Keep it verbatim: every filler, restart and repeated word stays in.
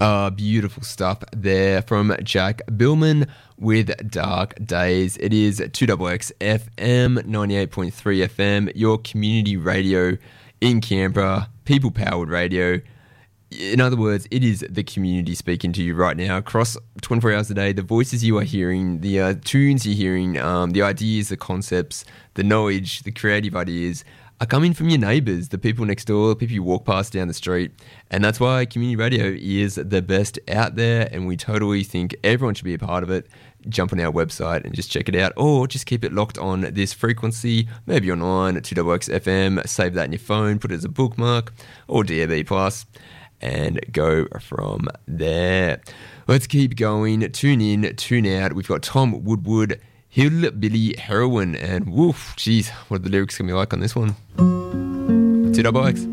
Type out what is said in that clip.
Uh, beautiful stuff there from Jack Billman with Dark Days. It is two X X F M, ninety-eight point three F M, your community radio in Canberra, people-powered radio. In other words, it is the community speaking to you right now across twenty-four hours a day. The voices you are hearing, the uh, tunes you're hearing, um, the ideas, the concepts, the knowledge, the creative ideas are coming from your neighbours, the people next door, the people you walk past down the street. And that's why community radio is the best out there, and we totally think everyone should be a part of it. Jump on our website and just check it out, or just keep it locked on this frequency, maybe online at two X X F M, save that in your phone, put it as a bookmark, or D A B plus, and go from there. Let's keep going. Tune in, tune out. We've got Tom Woodward, Hillbilly Heroin, and woof, geez, what are the lyrics going to be like on this one? two X X.